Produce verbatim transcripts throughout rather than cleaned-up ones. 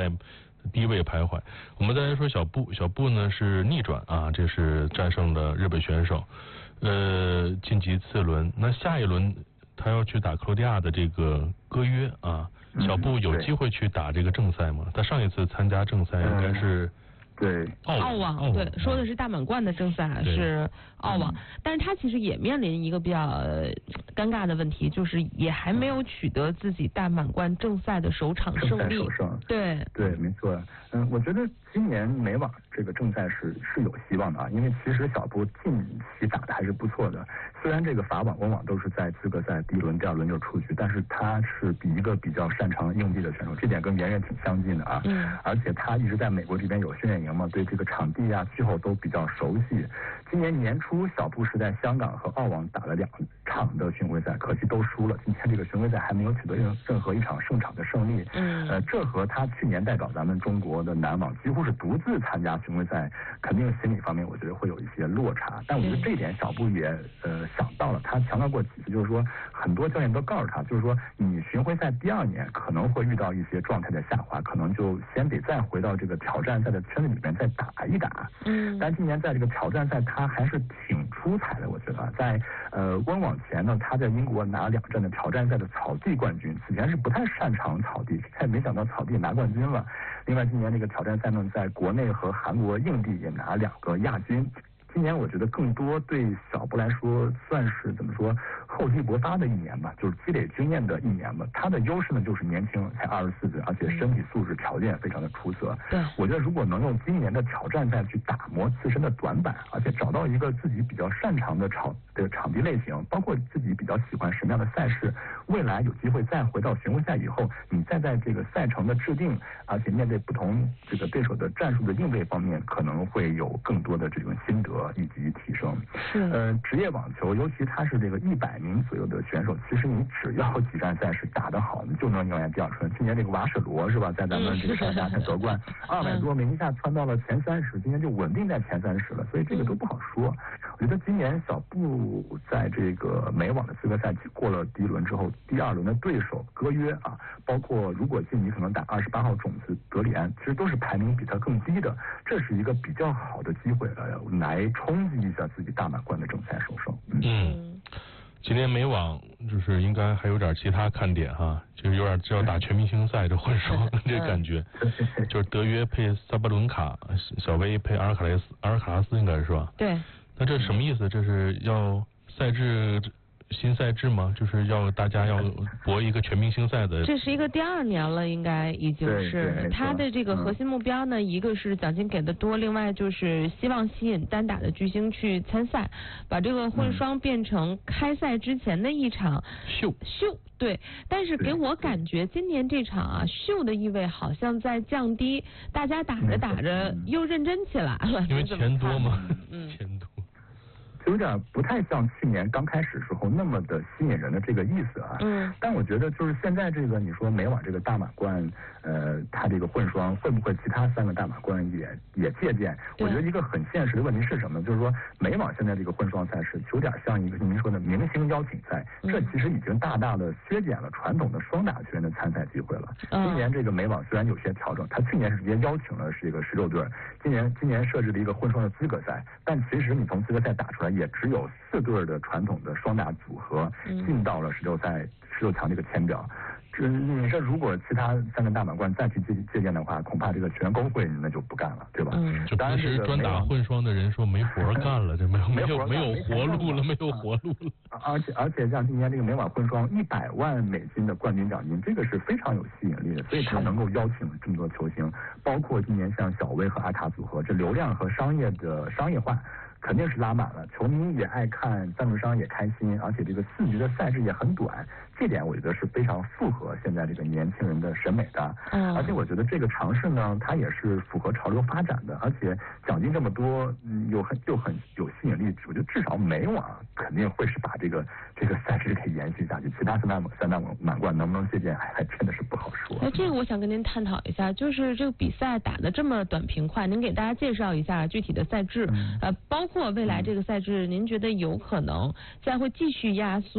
在低位徘徊。我们再来说小布，小布呢是逆转啊，这是战胜了日本选手，呃，晋级次轮。那下一轮他要去打克罗地亚的这个歌约啊，小布有机会去打这个正赛吗？他上一次参加正赛应该是。 对， 澳网对，说的是大满贯的正赛是澳网，但是他其实也面临一个比较尴尬的问题，就是也还没有取得自己大满贯正赛的首场胜利。 首胜， 对对，没错。嗯，我觉得今年美网这个正赛是是有希望的啊，因为其实小布近期打的还是不错的。虽然这个法网、温网都是在资格赛第一轮、第二轮就出局，但是他是比一个比较擅长硬地的选手，这点跟别人挺相近的啊。嗯。而且他一直在美国这边有训练营嘛，对这个场地啊、气候都比较熟悉。今年年初，小布是在香港和澳网打了两场的巡回赛，可惜都输了。今天这个巡回赛还没有取得任任何一场胜场的胜利。嗯。呃，这和他去年代表咱们中国的男网几乎是独自参加巡回赛，肯定心理方面我觉得会有一些落差。但我觉得这一点小布也呃想到了，他强调过几次，就是说很多教练都告诉他，就是说你巡回赛第二年可能会遇到一些状态的下滑，可能就先得再回到这个挑战赛的圈子里面再打一打。嗯。但今年在这个挑战赛他还是挺出彩的，我觉得在呃温网前呢，他在英国拿了两站的挑战赛的草地冠军，此前是不太擅长草地，但没想到草地拿冠军了。另外今年这个挑战赛呢，在国内和韩国硬地也拿两个亚军。今年我觉得更多对小布来说算是怎么说厚积薄发的一年吧，就是积累经验的一年吧。他的优势呢就是年轻，才二十四岁，而且身体素质条件非常的出色。对，我觉得如果能用今年的挑战赛去打磨自身的短板，而且找到一个自己比较擅长的场的场地类型，包括自己比较喜欢什么样的赛事，未来有机会再回到巡回赛以后，你再在这个赛程的制定，而且面对不同这个对手的战术的应对方面，可能会有更多的这种心得以及提升。是，呃，职业网球，尤其他是这个一百名左右的选手，其实你只要几站赛事打得好，你就能迎来第二春。今年这个瓦舍罗是吧，在咱们这个上家才夺冠，二百多名一下窜到了前三十，今年就稳定在前三十了，所以这个都不好说。我觉得今年小布在这个美网的资格赛过了第一轮之后，第二轮的对手歌约啊，包括如果晋级可能打二十八号种子德里安，其实都是排名比他更低的，这是一个比较好的机会来来冲击一下自己大满贯的正赛首胜。嗯， 嗯今年美网就是应该还有点其他看点哈，就是有点就要打全明星赛这混双这感觉，就是德约配萨巴伦卡，小威配阿尔卡莱斯，阿尔卡拉斯应该是吧？ 对。 那这是什么意思？这是要赛制新赛制吗？就是要大家要搏一个全明星赛的。 这是一个第二年了，应该已经是他的这个核心目标呢，一个是奖金给的多，另外就是希望吸引单打的巨星去参赛，把这个混双变成开赛之前的一场秀秀。对，但是给我感觉今年这场啊秀的意味好像在降低，大家打着打着又认真起来了。 因为钱多嘛，嗯，钱多。 有点不太像去年刚开始时候那么的吸引人的这个意思啊。嗯。但我觉得就是现在这个你说美网这个大满贯，呃，它这个混双会不会其他三个大满贯也也借鉴？我觉得一个很现实的问题是什么？就是说美网现在这个混双赛事有点像一个您说的明星邀请赛，这其实已经大大的削减了传统的双打球员的参赛机会了。嗯。今年这个美网虽然有些调整，它去年是直接邀请了是一个十六对，今年今年设置了一个混双的资格赛，但其实你从资格赛打出来也只有四对的传统的双打组合进到了十六赛十六强这个签表。这你说如果其他三个大满贯再去借借鉴的话，恐怕这个全工会那就不干了，对吧？ 嗯，就当时专打混双的人说没活干了，这没有没有没有活路了，没有活路了。 而且而且像今年这个美网混双一百万美金的冠军奖金，这个是非常有吸引力的，所以他能够邀请这么多球星，包括今年像小威和阿塔组合，这流量和商业的商业化肯定是拉满了，球迷也爱看，赞助商也开心，而且这个四局的赛制也很短，这点我觉得是非常符合现在这个年轻人的审美的。嗯，而且我觉得这个尝试呢，它也是符合潮流发展的，而且奖金这么多，嗯，又很又很有吸引力，我觉得至少美网肯定会是把这个这个赛制给延续下去，其他三大三大满贯能不能借鉴，还还真的是不好说。 哎，这个我想跟您探讨一下，就是这个比赛打得这么短平快，您给大家介绍一下具体的赛制，嗯、呃，包括未来这个赛制，您觉得有可能再会继续压缩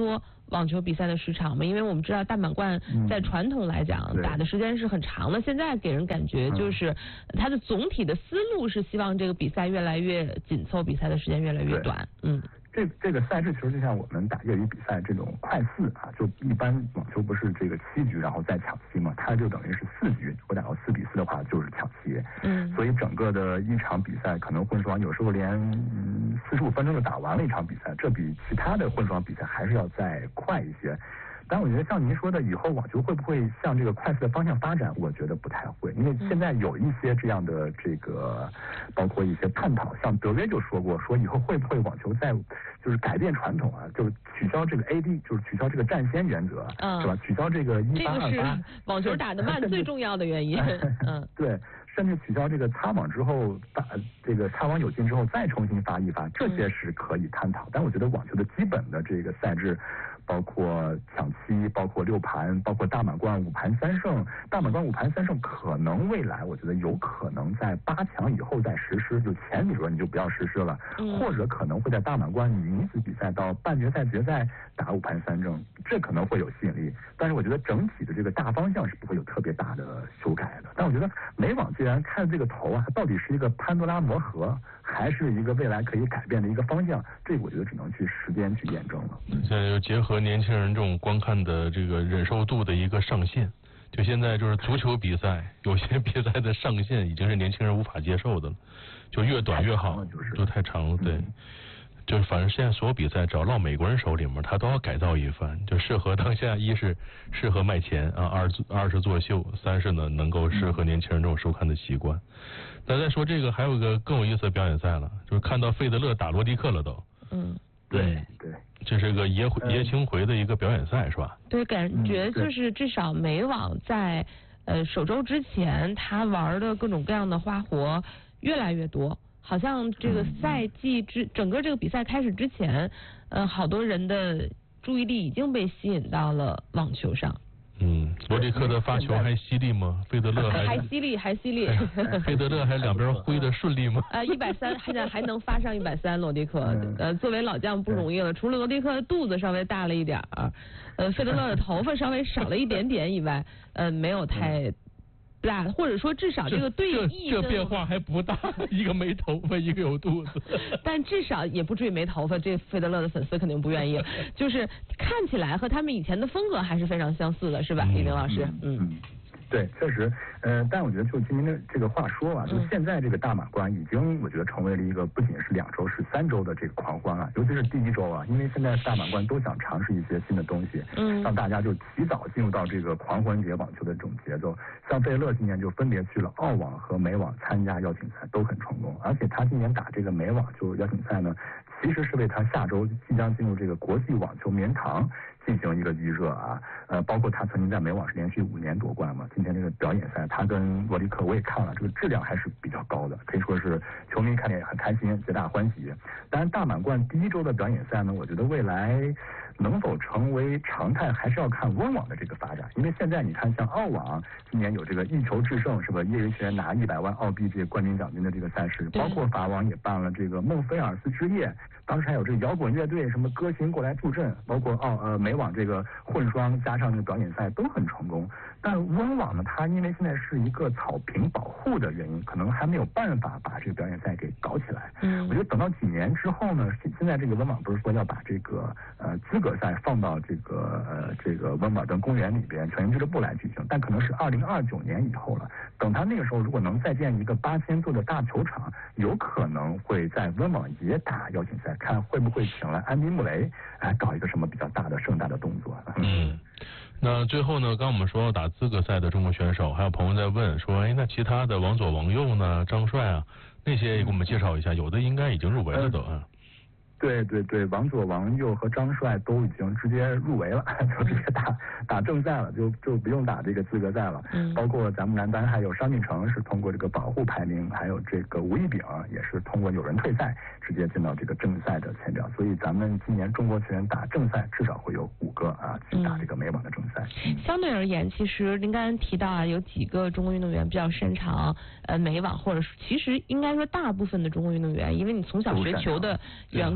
网球比赛的时长吗？因为我们知道大满贯在传统来讲、嗯、打的时间是很长的，现在给人感觉就是它的总体的思路是希望这个比赛越来越紧凑，比赛的时间越来越短。嗯。 这这个赛制其实就像我们打业余比赛这种快四啊，就一般网球不是这个七局然后再抢七嘛，它就等于是四局，我打到四比四的话就是抢七。嗯。所以整个的一场比赛可能混双有时候连嗯四十五分钟就打完了一场比赛，这比其他的混双比赛还是要再快一些。但我觉得像您说的，以后网球会不会向这个快速的方向发展？我觉得不太会，因为现在有一些这样的这个，包括一些探讨，像德约就说过，说以后会不会网球在就是改变传统啊，就是取消这个 A D， 就是取消这个占先原则，嗯、是吧？取消这个一八二八， 这个是网球打得慢最重要的原因。嗯， 对。甚至取消这个擦网之后，打这个擦网有劲之后再重新发一发，这些是可以探讨。嗯、但我觉得网球的基本的这个赛制，包括抢七，包括六盘，包括大满贯五盘三胜，大满贯五盘三胜可能未来我觉得有可能在八强以后再实施，就前几轮你就不要实施了，嗯、或者可能会在大满贯女子比赛到半决赛、决赛打五盘三胜，这可能会有吸引力。但是我觉得整体的这个大方向是不会有特别大的修改的。但我觉得美网既然看这个头啊，它到底是一个潘多拉魔盒，还是一个未来可以改变的一个方向？这个我觉得只能去时间去验证了。 现在就结合年轻人这种观看的这个忍受度的一个上限，就现在就是足球比赛，有些比赛的上限已经是年轻人无法接受的了，就越短越好，就太长了，对。嗯，就是反正现在所有比赛只要落美国人手里面，他都要改造一番，就适合当下，一是适合卖钱啊，二二是作秀，三是呢能够适合年轻人这种收看的习惯。那再说这个还有一个更有意思的表演赛了，就是看到费德勒打罗迪克了都。 嗯， 对对， 这是个爷爷青回的一个表演赛是吧？ 对，感觉就是至少美网在呃首周之前，他玩的各种各样的花活越来越多。好像这个赛季之整个这个比赛开始之前，呃，好多人的注意力已经被吸引到了网球上。 嗯，罗迪克的发球还犀利吗？费德勒还还犀利，还犀利。 费德勒还两边挥的顺利吗？ 啊，一百三，现在还能发上一百三，罗迪克，呃，作为老将不容易了。除了罗迪克的肚子稍微大了一点儿，呃，费德勒的头发稍微少了一点点以外，呃，没有太。大，或者说至少这个对弈这, 这变化还不大，一个没头发，一个有肚子， 但至少也不至于没头发，这费德勒的粉丝肯定不愿意。就是看起来和他们以前的风格还是非常相似的，是吧，李宁老师？嗯。 嗯对，确实，呃，但我觉得就今天的这个话说啊，就现在这个大满贯已经，我觉得成为了一个不仅是两周，是三周的这个狂欢了。尤其是第一周啊，因为现在大满贯都想尝试一些新的东西，嗯，让大家就提早进入到这个狂欢节网球的这种节奏。像费勒今年就分别去了澳网和美网参加邀请赛，都很成功。而且他今年打这个美网就邀请赛呢，其实是为他下周即将进入这个国际网球名人堂进行一个预热啊，呃，包括他曾经在美网是连续五年夺冠嘛，今天这个表演赛，他跟罗迪克我也看了，这个质量还是比较高的，可以说是球迷看得也很开心，皆大欢喜。当然，大满贯第一周的表演赛呢，我觉得未来能否成为常态，还是要看温网的这个发展。因为现在你看，像澳网今年有这个一球制胜，是吧？业余球员拿一百万澳币这个冠军奖金的这个赛事，包括法网也办了这个孟菲尔斯之夜。当时还有这个摇滚乐队什么歌星过来助阵，包括澳呃美网这个混双加上这个表演赛都很成功。但温网呢，它因为现在是一个草坪保护的原因，可能还没有办法把这个表演赛给搞起来。嗯，我觉得等到几年之后呢，现在这个温网不是说要把这个呃资格赛放到这个呃这个温瓦登公园里边全英俱乐部来举行，但可能是二零二九年以后了。等他那个时候如果能再建一个八千座的大球场，有可能会在温网也打邀请赛。看会不会请来安迪·穆雷来搞一个什么比较大的盛大的动作。 嗯，那最后呢，刚我们说到打资格赛的中国选手，还有朋友在问说，哎，那其他的王左、王右呢，张帅啊，那些也给我们介绍一下，有的应该已经入围了都啊。 对对对，王左、王右和张帅都已经直接入围了，就直接打打正赛了，就就不用打这个资格赛了。嗯，包括咱们男单还有商定成是通过这个保护排名，还有这个吴亦丙也是通过有人退赛直接进到这个正赛的签表。所以咱们今年中国球员打正赛至少会有五个啊去打这个美网的正赛。 嗯、相对而言，其实您刚才提到啊，有几个中国运动员比较擅长呃美网，或者是其实应该说大部分的中国运动员，因为你从小学球的缘故。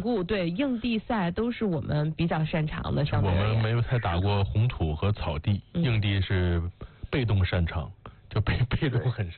固，对硬地赛都是我们比较擅长的。 我们没有太打过红土和草地，嗯、硬地是被动擅长，就被被动很擅。